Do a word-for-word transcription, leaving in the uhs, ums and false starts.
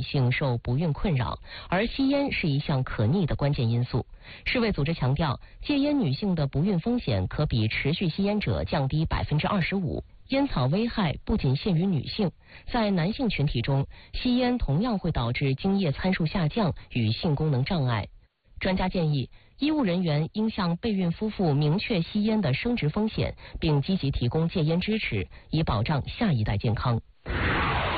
性受不孕困扰，而吸烟是一项可逆的关键因素。世卫组织强调，戒烟女性的不孕风险可比持续吸烟者降低百分之二十五。烟草危害不仅限于女性，在男性群体中，吸烟同样会导致精液参数下降与性功能障碍。专家建议，医务人员应向备孕夫妇明确吸烟的生殖风险，并积极提供戒烟支持，以保障下一代健康。